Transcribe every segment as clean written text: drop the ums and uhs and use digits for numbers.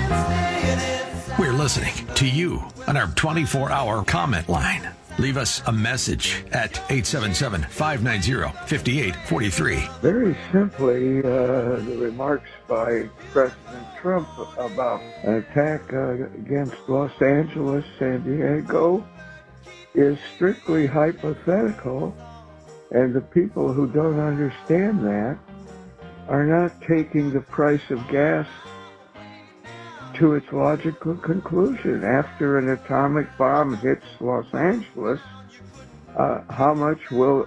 We're listening to you on our 24-hour comment line. Leave us a message at 877-590-5843. Very simply, the remarks by President Trump about an attack against Los Angeles, San Diego, is strictly hypothetical, and the people who don't understand that are not taking the price of gas to its logical conclusion. After an atomic bomb hits Los Angeles, how much would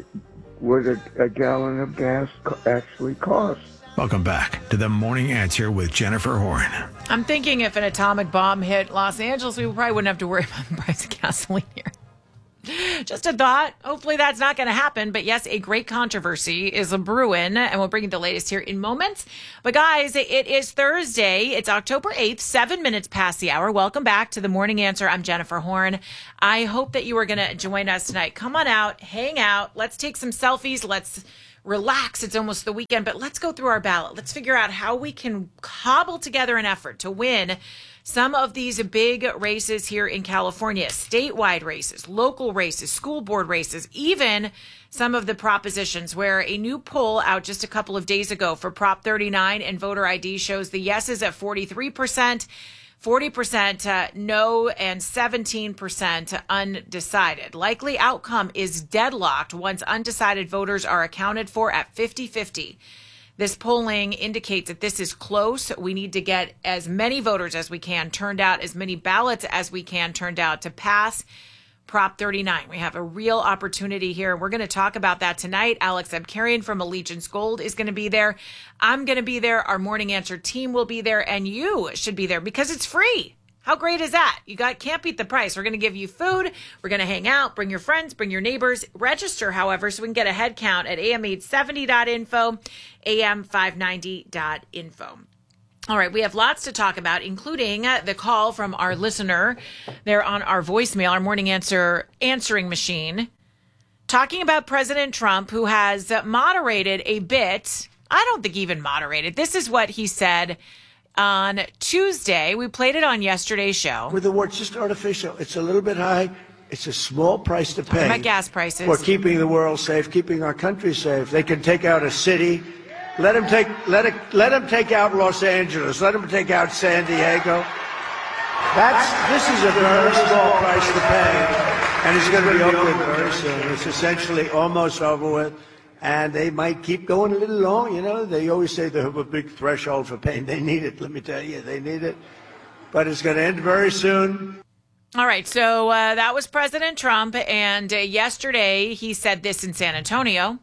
a gallon of gas actually cost? Welcome back to the Morning Answer with Jennifer Horn. I'm thinking if an atomic bomb hit Los Angeles, we probably wouldn't have to worry about the price of gasoline here. Just a thought. Hopefully that's not going to happen. But yes, a great controversy is a brewing, and we'll bring you the latest here in moments. But guys, it is Thursday. It's October 8th, 7 minutes past the hour. Welcome back to the Morning Answer. I'm Jennifer Horn. I hope that you are going to join us tonight. Come on out, hang out. Let's take some selfies. Let's relax. It's almost the weekend, but let's go through our ballot. Let's figure out how we can cobble together an effort to win some of these big races here in California, statewide races, local races, school board races, even some of the propositions where a new poll out just a couple of days ago for Prop 39 and voter ID shows the yeses at 43%, 40% no, and 17% undecided. Likely outcome is deadlocked once undecided voters are accounted for at 50-50. This polling indicates that this is close. We need to get as many voters as we can turned out, as many ballots as we can turned out to pass Prop 39. We have a real opportunity here. We're going to talk about that tonight. Alex Abkarian from Allegiance Gold is going to be there. I'm going to be there. Our Morning Answer team will be there, and you should be there because it's free. How great is that? Can't beat the price. We're going to give you food. We're going to hang out. Bring your friends. Bring your neighbors. Register, however, so we can get a head count at am870.info, am590.info. All right, we have lots to talk about, including the call from our listener there on our voicemail, our Morning Answer answering machine, talking about President Trump, who has moderated a bit. I don't think even moderated. This is what he said on Tuesday. We played it on yesterday's show. With the war, it's just artificial. It's a little bit high. It's a small price to pay. About gas prices. For keeping the world safe, keeping our country safe. They can take out a city. Let them take out Los Angeles. Let them take out San Diego. This is a very small price to pay, and it's going to be over with very soon. It's essentially almost over with. And they might keep going a little long, They always say they have a big threshold for pain. They need it, let me tell you. They need it. But it's going to end very soon. All right, so that was President Trump. And yesterday he said this in San Antonio.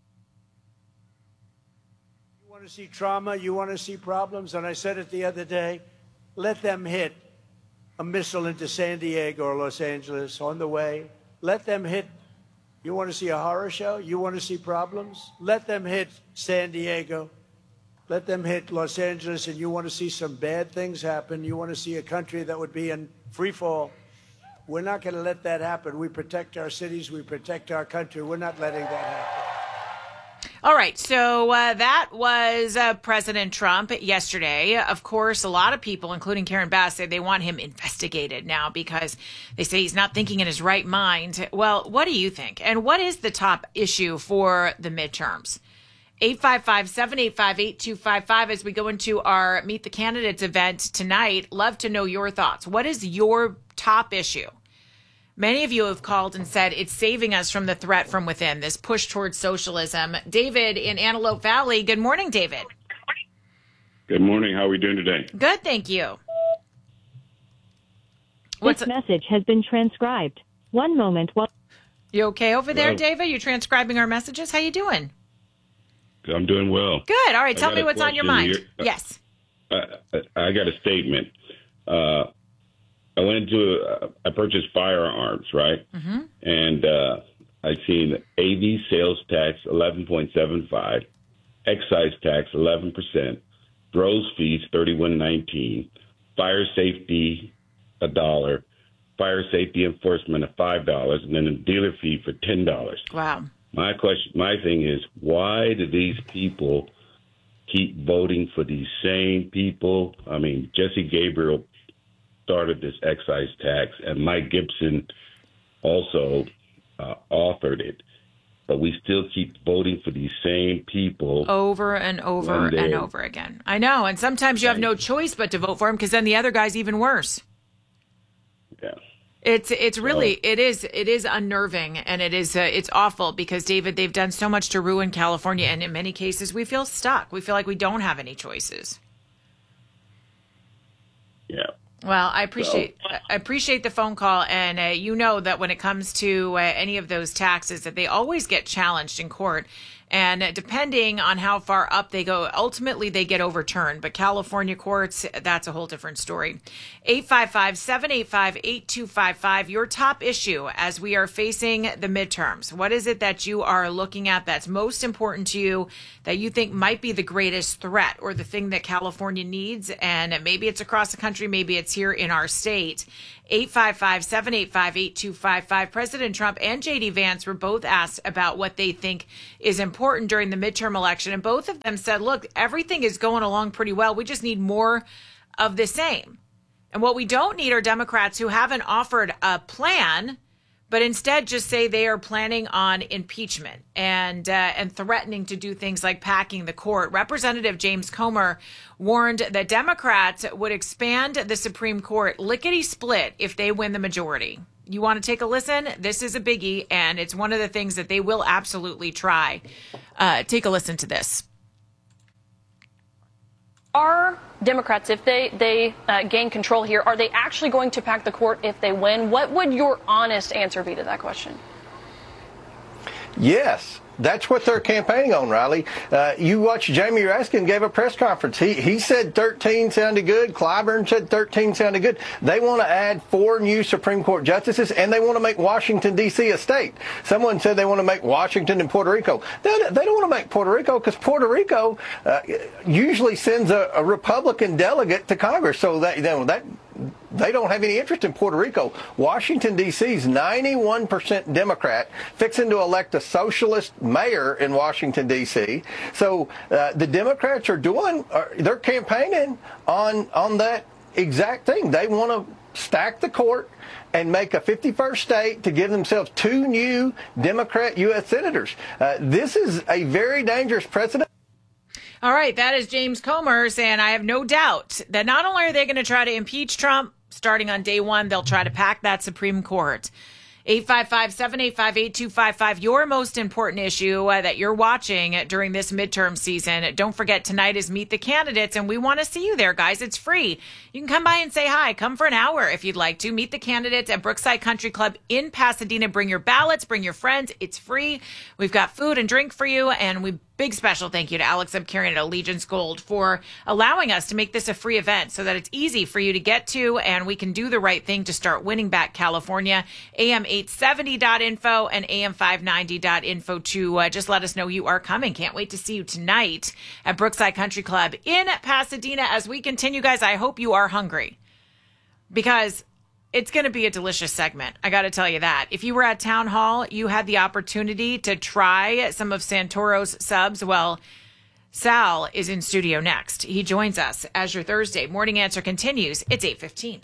You want to see trauma? You want to see problems? And I said it the other day. Let them hit a missile into San Diego or Los Angeles on the way. Let them hit. You want to see a horror show? You want to see problems? Let them hit San Diego. Let them hit Los Angeles, and you want to see some bad things happen. You want to see a country that would be in free fall. We're not going to let that happen. We protect our cities. We protect our country. We're not letting that happen. All right, so that was President Trump yesterday. Of course, a lot of people, including Karen Bass, say they want him investigated now because they say he's not thinking in his right mind. Well, what do you think? And what is the top issue for the midterms? 855-785-8255 as we go into our Meet the Candidates event tonight. Love to know your thoughts. What is your top issue? Many of you have called and said it's saving us from the threat from within, this push towards socialism. David in Antelope Valley. Good morning, David. Good morning. How are we doing today? Good, thank you. This message has been transcribed. One moment. You okay over there, David? You transcribing our messages? How you doing? I'm doing well. Good. All right. Tell me what's on your mind. Yes. I got a statement. I purchased firearms, right? Mm-hmm. And I seen AV sales tax 11.75, excise tax 11%, gross fees 31.19, fire safety $1, fire safety enforcement $5, and then a dealer fee for $10. Wow. My thing is, why do these people keep voting for these same people. I mean, Jesse Gabriel started this excise tax, and Mike Gibson also authored it. But we still keep voting for these same people over and over and over again. I know, and sometimes you have no choice but to vote for him because then the other guy's even worse. Yeah. It's really it is unnerving, and it's awful because, David, they've done so much to ruin California, and in many cases we feel stuck. We feel like we don't have any choices. Yeah. Well, I appreciate the phone call, and you know that when it comes to any of those taxes, that they always get challenged in court. And depending on how far up they go, ultimately they get overturned. But California courts, that's a whole different story. 855-785-8255, your top issue as we are facing the midterms. What is it that you are looking at that's most important to you, that you think might be the greatest threat or the thing that California needs? And maybe it's across the country, maybe it's here in our state. 855-785-8255. President Trump and J.D. Vance were both asked about what they think is important during the midterm election. And both of them said, look, everything is going along pretty well. We just need more of the same. And what we don't need are Democrats who haven't offered a plan, but instead just say they are planning on impeachment and threatening to do things like packing the court. Representative James Comer warned that Democrats would expand the Supreme Court lickety-split if they win the majority. You want to take a listen? This is a biggie, and it's one of the things that they will absolutely try. Take a listen to this. Are Democrats, if they gain control here, are they actually going to pack the court if they win? What would your honest answer be to that question? Yes. That's what they're campaigning on, Riley. You watch Jamie Raskin gave a press conference. He said 13 sounded good. Clyburn said 13 sounded good. They want to add 4 new Supreme Court justices, and they want to make Washington, D.C. a state. Someone said they want to make Washington and Puerto Rico. They don't want to make Puerto Rico because Puerto Rico usually sends a Republican delegate to Congress. So they don't have any interest in Puerto Rico. Washington, D.C. is 91% Democrat, fixing to elect a socialist mayor in Washington, D.C. So the Democrats they're campaigning on that exact thing. They want to stack the court and make a 51st state to give themselves 2 new Democrat U.S. senators. This is a very dangerous precedent. All right, that is James Comer saying, I have no doubt that not only are they going to try to impeach Trump, starting on day one, they'll try to pack that Supreme Court. 855-785-8255, your most important issue that you're watching during this midterm season. Don't forget, tonight is Meet the Candidates, and we want to see you there, guys. It's free. You can come by and say hi. Come for an hour if you'd like to. Meet the Candidates at Brookside Country Club in Pasadena. Bring your ballots, bring your friends. It's free. We've got food and drink for you, and big special thank you to Alex Abkarian at Allegiance Gold for allowing us to make this a free event so that it's easy for you to get to, and we can do the right thing to start winning back California. AM870.info and AM590.info to just let us know you are coming. Can't wait to see you tonight at Brookside Country Club in Pasadena. As we continue, guys, I hope you are hungry because it's going to be a delicious segment. I got to tell you that. If you were at Town Hall, you had the opportunity to try some of Santoro's subs. Well, Sal is in studio next. He joins us as your Thursday Morning Answer continues. It's 8:15.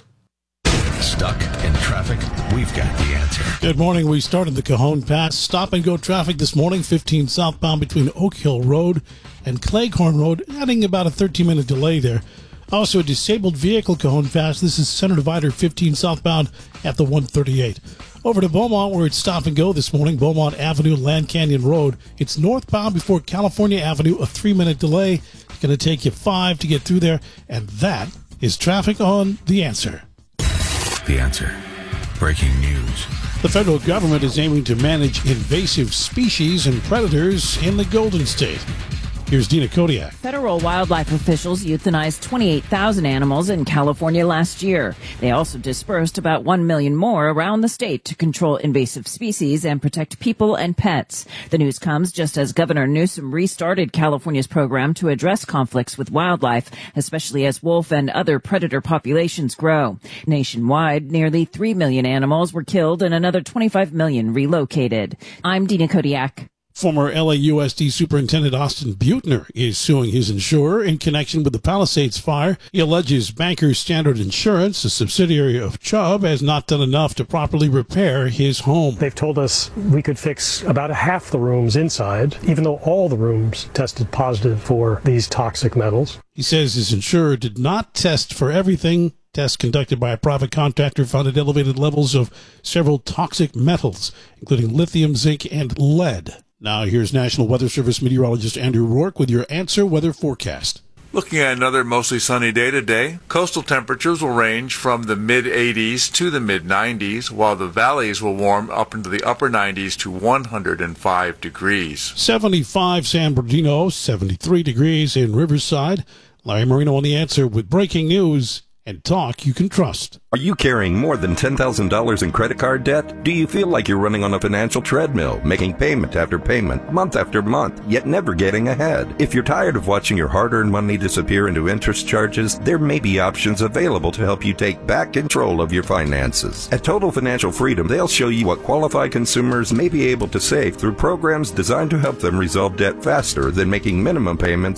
Stuck in traffic? We've got the answer. Good morning. We started the Cajon Pass stop-and-go traffic this morning, 15 southbound between Oak Hill Road and Cleghorn Road, adding about a 13-minute delay there. Also, a disabled vehicle Cajon Pass. This is Center Divider 15 southbound at the 138. Over to Beaumont, where it's stop and go this morning. Beaumont Avenue, Land Canyon Road. It's northbound before California Avenue, a 3-minute delay. It's going to take you 5 to get through there. And that is traffic on The Answer. The Answer. Breaking news. The federal government is aiming to manage invasive species and predators in the Golden State. Here's Dina Kodiak. Federal wildlife officials euthanized 28,000 animals in California last year. They also dispersed about 1 million more around the state to control invasive species and protect people and pets. The news comes just as Governor Newsom restarted California's program to address conflicts with wildlife, especially as wolf and other predator populations grow. Nationwide, nearly 3 million animals were killed and another 25 million relocated. I'm Dina Kodiak. Former LAUSD Superintendent Austin Butner is suing his insurer in connection with the Palisades fire. He alleges Bankers Standard Insurance, a subsidiary of Chubb, has not done enough to properly repair his home. They've told us we could fix about half the rooms inside, even though all the rooms tested positive for these toxic metals. He says his insurer did not test for everything. Tests conducted by a private contractor found elevated levels of several toxic metals, including lithium, zinc, and lead. Now here's National Weather Service meteorologist Andrew Rourke with your Answer Weather forecast. Looking at another mostly sunny day today, coastal temperatures will range from the mid-80s to the mid-90s, while the valleys will warm up into the upper 90s to 105 degrees. 75 San Bernardino, 73 degrees in Riverside. Larry Marino on The Answer with breaking news and talk you can trust. Are you carrying more than $10,000 in credit card debt? Do you feel like you're running on a financial treadmill, making payment after payment, month after month, yet never getting ahead? If you're tired of watching your hard-earned money disappear into interest charges, there may be options available to help you take back control of your finances. At Total Financial Freedom, they'll show you what qualified consumers may be able to save through programs designed to help them resolve debt faster than making minimum payments